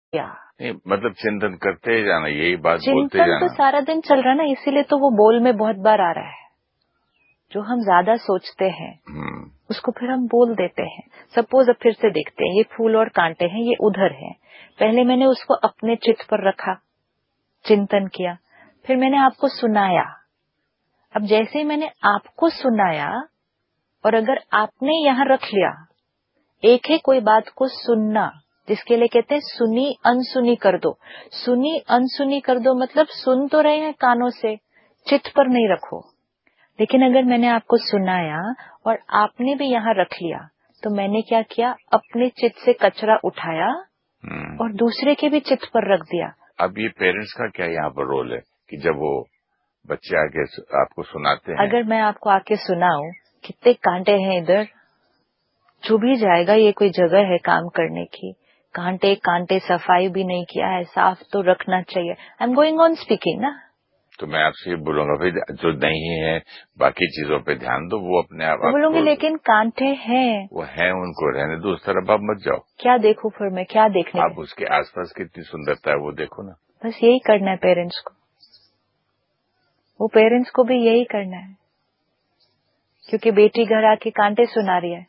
क्या नहीं, मतलब चिंतन करते ही जाना, यही बात बोलते चिंतन जाना। तो सारा दिन चल रहा है ना, इसीलिए तो वो बोल में बहुत बार आ रहा है। जो हम ज्यादा सोचते हैं उसको फिर हम बोल देते हैं। सपोज अब फिर से देखते हैं, ये फूल और कांटे हैं, ये उधर है। पहले मैंने उसको अपने चित्त पर रखा, चिंतन किया, फिर मैंने आपको सुनाया। अब जैसे ही मैंने आपको सुनाया और अगर आपने यहाँ रख लिया, एक है कोई बात को सुनना, जिसके लिए कहते हैं सुनी अनसुनी कर दो। सुनी अनसुनी कर दो मतलब सुन तो रहे हैं कानों से, चित्त पर नहीं रखो। लेकिन अगर मैंने आपको सुनाया और आपने भी यहाँ रख लिया, तो मैंने क्या किया, अपने चित्त से कचरा उठाया और दूसरे के भी चित्त पर रख दिया। अब ये पेरेंट्स का क्या यहाँ पर रोल है कि जब वो बच्चे आके आपको सुनाते हैं? अगर मैं आपको आके सुनाऊं कितने कांटे हैं इधर, चुभ ही जाएगा। ये कोई जगह है काम करने की? कांटे कांटे, सफाई भी नहीं किया है, साफ तो रखना चाहिए। I am going on speaking ना। तो मैं आपसे ये बोलूंगा भाई, जो नहीं है बाकी चीजों पे ध्यान दो, वो अपने आप बोलूंगी लेकिन कांटे हैं, वो है, उनको रहने दो, उस तरफ आप मत जाओ। क्या देखूं फिर मैं, क्या देखने आप उसके आसपास कितनी सुंदरता है वो देखो ना। बस यही करना है पेरेंट्स को, वो पेरेंट्स को भी यही करना है। क्योंकि बेटी घर आके कांटे सुना रही है,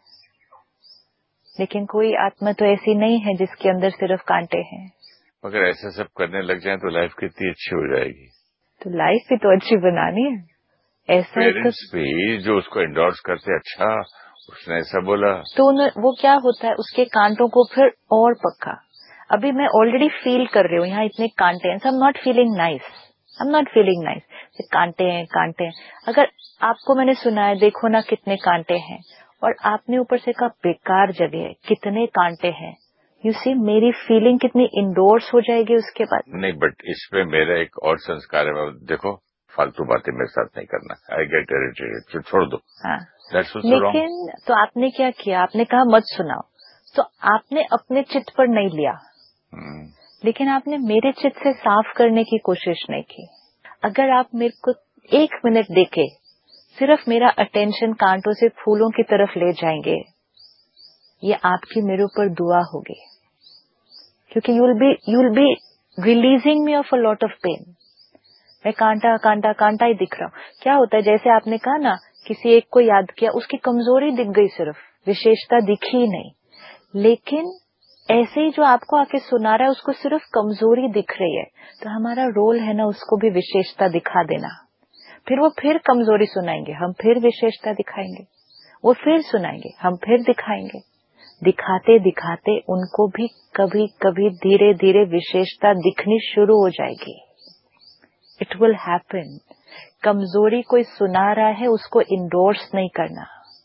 लेकिन कोई आत्मा तो ऐसी नहीं है जिसके अंदर सिर्फ कांटे हैं। अगर ऐसा सब करने लग जाए तो लाइफ कितनी अच्छी हो जाएगी। तो लाइफ भी तो अच्छी बनानी है। ऐसा पेरेंट्स भी जो उसको एंडोर्स करते, अच्छा उसने ऐसा बोला, तो वो क्या होता है, उसके कांटों को फिर और पक्का। अभी मैं ऑलरेडी फील कर रही हूँ यहाँ इतने कांटे हैं, I am not feeling nice, I am not feeling nice. कांटे हैं कांटे हैं। अगर आपको मैंने सुना है देखो ना कितने कांटे हैं, और आपने ऊपर से कहा बेकार जगह है, कितने कांटे हैं, यू सी मेरी फीलिंग कितनी इंडोर्स हो जाएगी उसके बाद। नहीं बट इसमें मेरा एक और संस्कार है, देखो फालतू बातें मेरे साथ नहीं करना, आई गेट इरिटेटेड, छोड़ दो। हाँ, That's also wrong. लेकिन तो आपने क्या किया, आपने कहा मत सुनाओ, तो आपने अपने चित्त पर नहीं लिया, लेकिन आपने मेरे चित्त से साफ करने की कोशिश नहीं की। अगर आप मेरे को 1 मिनट देके सिर्फ मेरा अटेंशन कांटों से फूलों की तरफ ले जाएंगे, ये आपकी मेरे ऊपर दुआ होगी। क्योंकि you will be releasing me of a lot of pen. मैं कांटा कांटा कांटा ही दिख रहा हूँ। क्या होता है, जैसे आपने कहा ना, किसी एक को याद किया, उसकी कमजोरी दिख गई, सिर्फ विशेषता दिखी ही नहीं। लेकिन ऐसे ही जो आपको आके सुना रहा है उसको सिर्फ कमजोरी दिख रही है, तो हमारा रोल है ना उसको भी विशेषता दिखा देना। फिर वो फिर कमजोरी सुनाएंगे, हम फिर विशेषता दिखाएंगे, वो फिर सुनाएंगे, हम फिर दिखाएंगे। दिखाते दिखाते उनको भी कभी कभी धीरे धीरे विशेषता दिखनी शुरू हो जाएगी। It will happen. कमजोरी कोई सुना रहा है उसको इंडोर्स नहीं करना,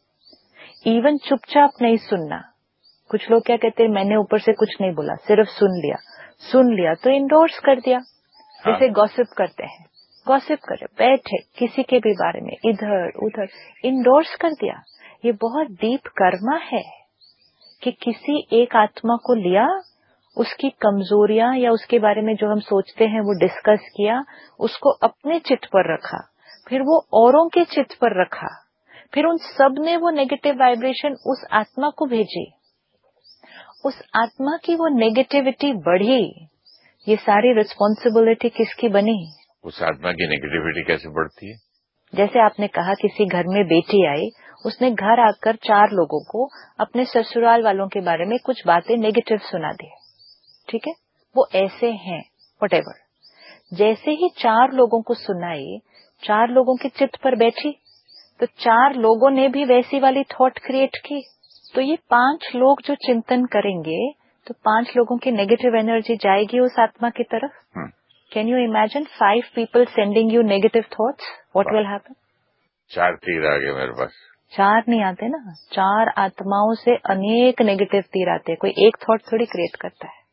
इवन चुपचाप नहीं सुनना। कुछ लोग क्या कहते हैं, मैंने ऊपर से कुछ नहीं बोला, सिर्फ सुन लिया तो इंडोर्स कर दिया। जैसे गॉसिप करते हैं, गॉसिप करे बैठे किसी के भी बारे में इधर उधर, इंडोर्स कर दिया। ये बहुत डीप कर्मा है कि किसी एक आत्मा को लिया, उसकी कमजोरियां या उसके बारे में जो हम सोचते हैं वो डिस्कस किया, उसको अपने चित्त पर रखा, फिर वो औरों के चित्त पर रखा, फिर उन सब ने वो नेगेटिव वाइब्रेशन उस आत्मा को भेजी, उस आत्मा की वो नेगेटिविटी बढ़ी। ये सारी रिस्पॉन्सिबिलिटी किसकी बनी? उस आत्मा की नेगेटिविटी कैसे बढ़ती है? जैसे आपने कहा किसी घर में बेटी आई, उसने घर आकर 4 लोगों को अपने ससुराल वालों के बारे में कुछ बातें नेगेटिव सुना दी। ठीक है, वो ऐसे हैं व्हाटएवर। जैसे ही 4 लोगों को सुनाई, 4 लोगों के चित्त पर बैठी, तो 4 लोगों ने भी वैसी वाली थॉट क्रिएट की। तो ये 5 लोग जो चिंतन करेंगे, तो 5 लोगों की नेगेटिव एनर्जी जाएगी उस आत्मा की तरफ। Can you imagine 5 people sending you negative thoughts? What will happen? 4 तीर आ गए मेरे पास। 4 नहीं आते ना, 4 आत्माओं से अनेक नेगेटिव तीर आते हैं। कोई एक थॉट थोड़ी क्रिएट करता है,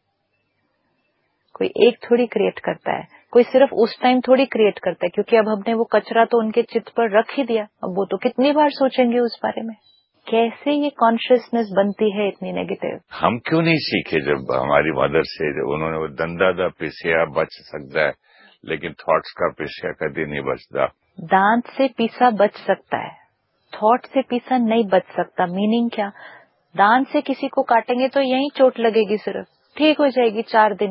कोई एक थोड़ी क्रिएट करता है, कोई सिर्फ उस टाइम थोड़ी क्रिएट करता है, क्योंकि अब हमने वो कचरा तो उनके चित्त पर रख ही दिया। अब वो तो कितनी बार सोचेंगे उस बारे में। कैसे ये कॉन्शियसनेस बनती है इतनी नेगेटिव? हम क्यों नहीं सीखे जब हमारी मदर से, जब उन्होंने वो दंदा दा पिसिया बच सकता है, लेकिन थॉट्स का पिसिया कभी नहीं बचता। दांत से पीसा बच सकता है, थॉट से पीसा नहीं बच सकता। मीनिंग क्या? दांत से किसी को काटेंगे तो यहीं चोट लगेगी, सिर्फ ठीक हो जाएगी 4 दिन